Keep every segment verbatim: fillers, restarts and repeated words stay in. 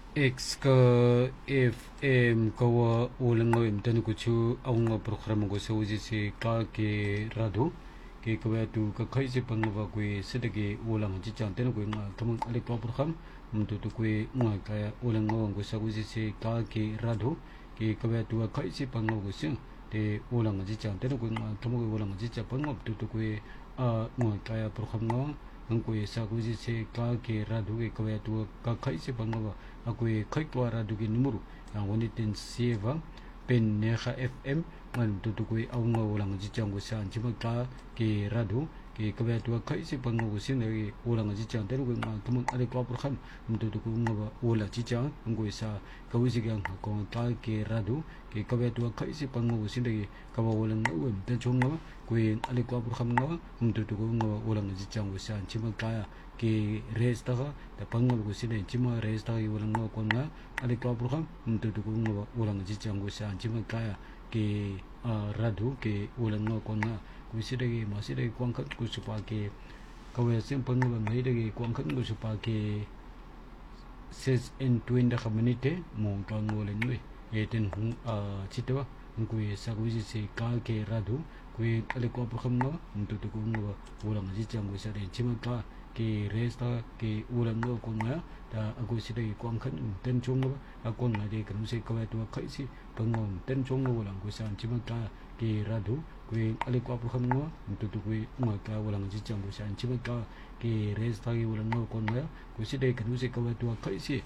X ka F M ka wa ulang ngawim tani kuchu awang program ko sa uji si ka ke rado ke kawaya tu ka kai si pangwa kwe sedagi ulang ji chan tani kwe nga kamang alik ka program mtu tu kwe nga kaya ulang ngawang ko sa uji si ka ke rado ke kawaya tu ka kai si pangwa ko si te ulang ji chan tani kwe nga kamang ulang ji chan pangwa mtu tu kwe nga kaya program ngawang ang kwe sa uji si ka ke rado ke kawaya tu ka kai si pangwa akwe kai kwa rado ke numero yang wani ten sieva pen neha F M ngan tu tu kwe au nga ulang ji chan ko sa anjima ka ke rado ke kawaya tu kai si pangwa ko si nagi ulang ji chan tani kwe nga kamang alik ka program mtu tu kwe nga ulang ji chan ang kwe sa kawaya si kang ka ke rado ke kawaya tu kai si pangwa ko si nagi kawa ulang nga uwem ten chong nga kwe alik ka program nga mtu tu kwe nga ulang ji chan ko sa anjima kaya ke resta ka ta pangwa ko si nagi anjima resta ka ulang nga kwa nga alik ka program mtu tu kwe nga ulang ji chan ko sa anjima kaya ke rado ke ulang nga kwa nga kwe si nagi ma si nagi kwang kat ko supa ke kawaya si pangwa ngay nagi kwang kat ko supa ke says in twin da community mo ka ngolen we eten hung chitwa ngui sa ko ji se ka ke rado kwe ale ko program no mtu tu ko ngo ulang ji chang ko sa de chima ka ke resta ke ulang no ko nga da aku si de kwang khan ten chung no a ko nga de kan se ka tu khai si pangom ten chung no ulang ko sa chima ka ke rado kwe ale ko program no mtu tu ko ngo ka ulang ji chang ko sa chima ka ke resta ke ulang no ko nga ko si de kan se ka tu khai si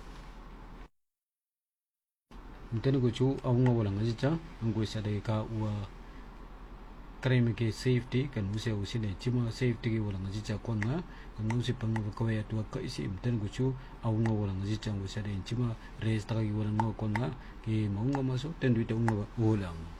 mtene ko chu awunga wala ngaji cha ngoi sa de ka wa crime ke safety kan use usi ne chima safety ke wala ngaji cha kon nga kan usi pang ko ya tu ka isi mtene ko chu awunga wala ngaji cha ngoi sa de chima res ta ke wala no kon nga ke maunga maso ten du te unga wala